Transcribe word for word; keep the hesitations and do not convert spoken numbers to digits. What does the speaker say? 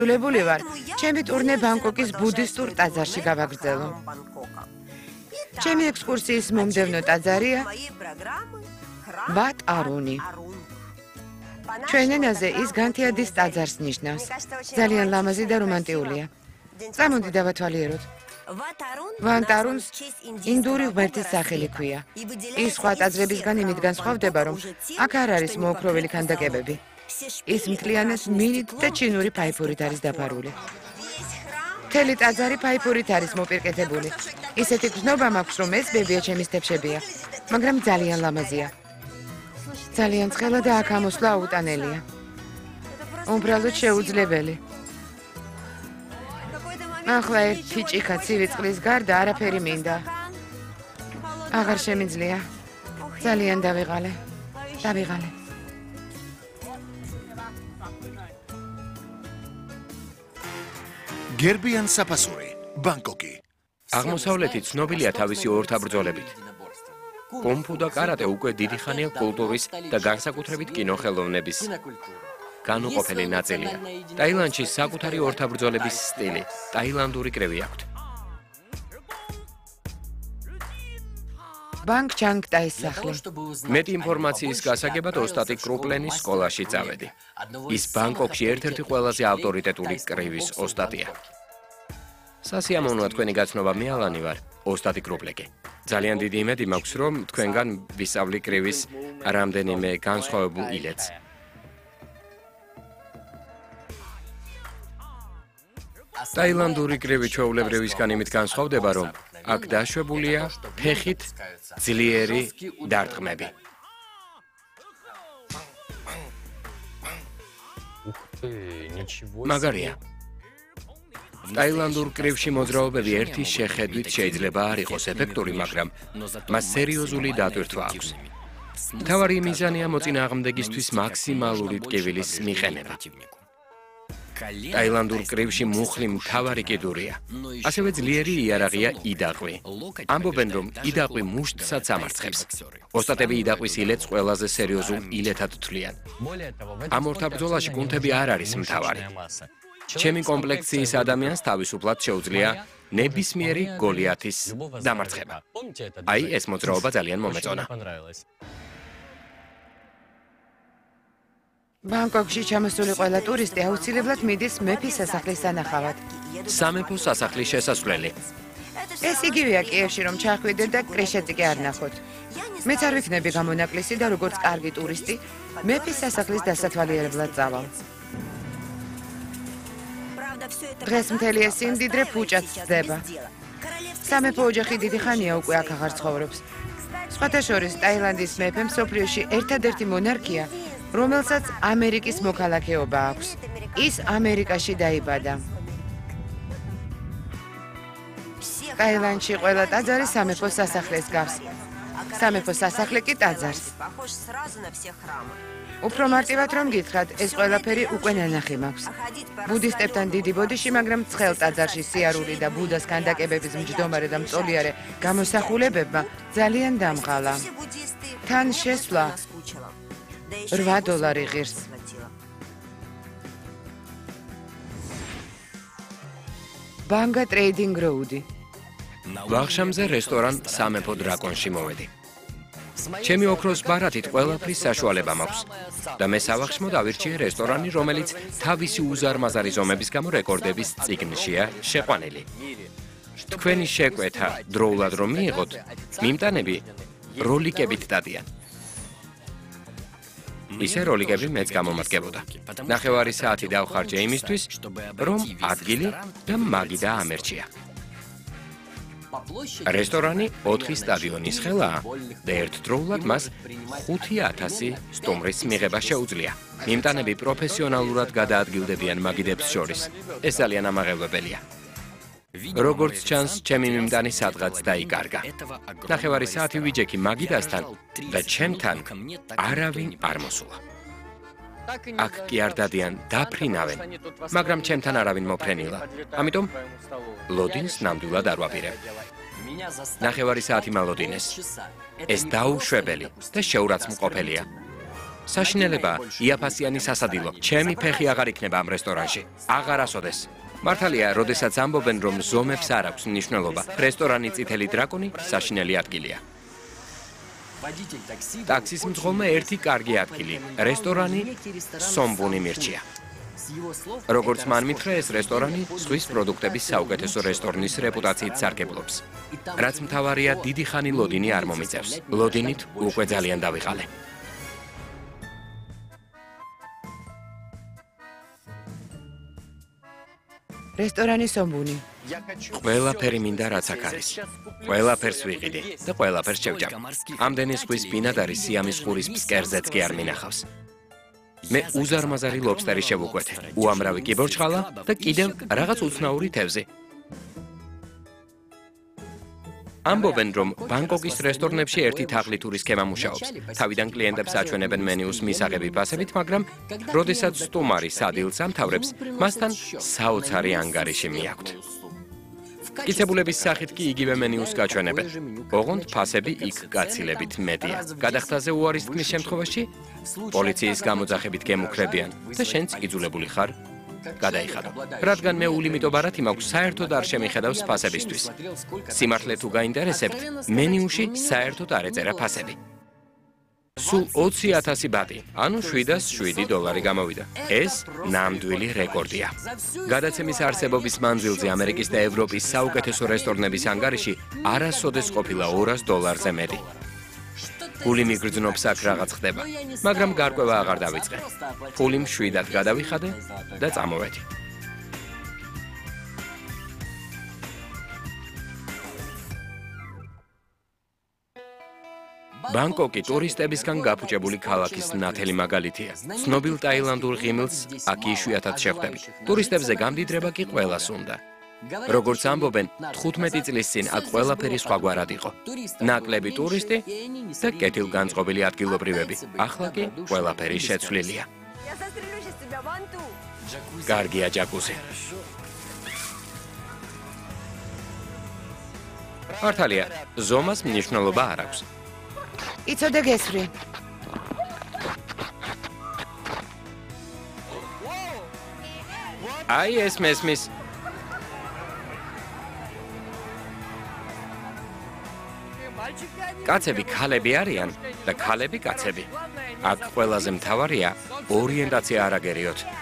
ვლებული ვარ, ჩემი ტურნე ბანგკოკის ბუდისტურ ტაძარში გავაგრძელო. ჩემი ექსკურსიის მომდევნო ტაძარია ვატ არუნი. ჩვენ ენაზე ის განთიადის ტაძარს ნიშნავს. ძალიან ლამაზი და რომანტიულია. წამოდი დავათვალიეროთ. ვატ არუნს ინდური ღმერთის სახელი ჰქვია. ის სხვა ტაძრებისგან იმით განსხვავდება, რომ აქ არ არის მოოქროვილი ქანდაკებები. ის მთლიანად მინით და ჩინური ფაიფურით არის დაფარული. მთელი ტაძარი ფაიფურით არის მოპირკეთებული. ისეთი გრძნობა მაქვს, რომ ეს ბებია ჩემის თებშებია, მაგრამ ძალიან ლამაზია. ძალიან ცხელა და აქ ამოსვლა აუტანელია. უბრალოდ შეუძლებელი. ახლა ერთი ჭიქა ცივი წყლის გარდა არაფერი მინდა. აღარ შემიძლია. ძალიან დავიღალე. დავიღალე. გერბიან საფასური, ბანგკოკი. აღმოსავლეთი ცნობილია თავისი ორთაბრძოლებით. კუნფუ და კარატე უკვე დიდი ხანია კულტურის და განსაკუთრებით კინოხელოვნების განუყოფელი ნაწილია. ტაილანდში საკუთარი ორთაბრძოლების სტილი, ტაილანდური კრევი აქვთ. ბანგ ჩანგ ტაის სახლი. მეტი ინფორმაციის გასაგებად ოსტატი კრუპლენის სკოლაში წავედი. ის ბანგკოკში ერთ-ერთი ყველაზე ავტორიტეტული კრივის ოსტატია. სასიამოვნოა თქვენი გაცნობა, მე ალანი ვარ, ოსტატი კრუპლეკი. ძალიან დიდი იმედი მაქვს, რომ თქვენგან ვისწავლი კრივის რამდენიმე განსხვავებულ ილეთს. ტაილანდური კრივი ჩვეულებრივისგან იმით განსხვავდება, რომ აქ დაშვებულია ფეხით ძლიერი დარტყმები. მაგარია. ტაილანდურ კრივში მოძრაობები ერთის შეხედვით შეიძლება არ იყოს ეფექტური, მაგრამ მას სერიოზული დატვირთვა აქვს. მთავარი მიზანია მოწინააღმდეგისთვის მაქსიმალური ტკივილის მიყენება. ტაილანდურ კრივში მუხლი მთავარი კიდურია. ასევე ძლიერი იარაღია იდაყვი. ამბობენ, რომ იდაყვი მუშტსაც ამარცხებს. ოსტატები იდაყვის ილეთს ყველაზე სერიოზულ ილეთად თვლიან. ამ ორთაბრძოლაში კუნთები არ არის მთავარი. ჩემი კომპლექციის ადამიანს თავისუფლად შეუძლია ნებისმიერი გოლიათის დამარცხება. აი, ეს მოძრაობა ძალიან მომეწონა. ბანგკოკში ჩამოსული ყველა ტურისტი აუცილებლად მიდის მეფის სასახლის სანახავად. სამეფო სასახლის შესასვლელი. ეს იგივეა კიევში, რომ ჩახვიდეთ და კრეშეტი კი არ ნახოთ. მეც არ ვიქნები გამონაკლისი და როგორც კარგი ტურისტი, მეფის სასახლის დასათვალიერებლად წავალ. დღეს მთელი ეს სიმდიდრე ფუჭად ცდება. სამეფო ოჯახი დიდი ხანია უკვე აქ აღარ ცხოვრობს. სხვათა შორის ტაილანდის მეფე მსოფლიოში ერთადერთი მონარქია, რომელსაც ამერიკის მოქალაქეობა აქვს. ის ამერიკაში დაიბადა. ტაილანდში ყველა ტაძარი სამეფო სასახლეს გავს. სამეფო სასახლე კი ტაძარს. უფრო მარტივად რომ გითხრათ, ეს ყველაფერი უკვე ნანახი მაქვს. ბუდისტებთან დიდი ბოდიში, მაგრამ ცხელ ტაძარში სიარული და ბუდას ქანდაკებების მჯდომარე და მწოლიარე გამოსახულებებმა ძალიან დამღალა. თან შესვლა რვა დოლარი ღირს. ბანგა ტრეიდინგ როუდი. ვახშამზე რესტორან სამეფო დრაკონში მოვედი. ჩემი ოქროს ბარათით ყველაფრის საშუალება მაქვს და მე სავახშმო დავირჩიე რესტორანი, რომელიც თავისი უზარმაზარი ზომების გამო რეკორდების წიგნშია შეყვანილი. თქვენი შეკვეთა დროულად რომ მიიღოთ, მიმტანები როლიკებით დადიან. ისე როლიკები მეც გამომადგებოდა. ნახევარი საათი დავხარჯე იმისთვის, რომ ადგილი და მაგიდა ამერჩია. რესტორანი ოთხი სტადიონის ხელაა და ერთდროულად მას ხუთი ათასი სტუმრის მიღება შეუძლია. მიმტანები პროფესიონალურად გადაადგილდებიან მაგიდებს შორის. ეს ძალიან ამაღელვებელია. როგორც ჩანს, ჩემი მიმტანი სადღაც დაიკარგა. ნახევარი საათი ვიჯექი მაგიდასთან და ჩემთან არავინ არ მოსულა. აქ კი არ დადიან, დაფრინავენ, მაგრამ ჩემთან არავინ მოფრენილა. ამიტომ ლოდინს ნამდვილად არ ვაპირებ. ნახევარი საათი მალოდინეს. ეს დაუშვებელი და შეურაცხმყოფელია. საშინელებაა იაფასიანი სასადილო. ჩემი ფეხი აღარ იქნება ამ რესტორანში. აღარასოდეს. მართალია, როდესაც ამბობენ, რომ ზომებს არ აქვს მნიშვნელობა. რესტორანი წითელი დრაკონი საშინელი ადგილია. ტაქსის მძღოლმა ერთი კარგი ადგილი, რესტორანი სომბუნი მირჩია. როგორც მან მითხრა, ეს რესტორანი ზღვის პროდუქტების საუკეთესო რესტორნის რეპუტაციით სარგებლობს. რაც მთავარია, დიდი ხანი ლოდინი არ მომიწევს. ლოდინით უკვე ძალიან დავიყალე. რესტორანი სომბუნი. ყველაფერი მინდა რაც აქ არის. ყველაფერს ვიყიდი და ყველაფერს შევჭამ. ამდენი ზღვის ბინადარი სიამის ყურის ფსკერზეც კი არ მინახავს. მე უზარმაზარი ლობსტერი შევუკვეთე, უამრავი კიბორჩხალა და კიდევ რაღაც უცნაური თევზი. ამბობენ, რომ ბანგკოკის რესტორნებში ერთი თაღლითური სქემა მუშაობს. თავიდან კლიენტებს აჩვენებენ მენიუს მისაღები ფასებით, მაგრამ როდესაც სტუმარი სადილს ამთავრებს, მასთან საოცარი ანგარიში მიაქვთ. მტკიცებულების სახით კი იგივე მენიუს გაჩვენებენ. ოღონდ ფასები იქ გაცილებით მეტია. გადახდაზე უარის თქმის შემთხვევაში პოლიციის გამოძახებით გემუქრებიან და შენც იძულებული ხარ გადაიხადო. რადგან მე ულიმიტო ბარათი მაქვს, საერთოდ არ შემიხედავს ფასებისთვის. სიმართლე თუ გაინტერესებთ, მენიუში საერთოდ არ ეწერა ფასები. სულ ოცი ათასი ბატი, ანუ შვიდას შვიდი დოლარი გამოვიდა. ეს ნამდვილი რეკორდია. გადაცემის არსებობის მანძილზე ამერიკის და ევროპის საუკეთესო რესტორნების ანგარიში არასოდეს ყოფილა ორას დოლარზე მეტი. ფული მიგრძნობს აქ რაღაც ხდება, მაგრამ გარკვევა აღარ დავიწყე. ფული მშვიდად გადავიხადე და წამოვედი. ბანგკოკი ტურისტებისგან გაფუჭებული ქალაქის ნათელი მაგალითია. ცნობილ ტაილანდურ ღიმილს აქ იშვიათად შეხვდებით. ტურისტებზე გამდიდრება კი ყველას უნდა. როგორც ამბობენ, თხუთმეტი წლის წინ აქ ყველაფერი სხვაგვარად იყო. ნაკლები ტურისტი და კეთილგანწყობილი ადგილობრივები. ახლა კი ყველაფერი შეცვლილია. კარგია ჯაკუზი. მართალია, ზომას მნიშვნელობა არ აქვს. იცოდე გესვრი. აი ეს მესმის. კაცები ქალები არიან და ქალები კაცები. აქ ყველაზე მთავარია ორიენტაცია არ აგერიოთ.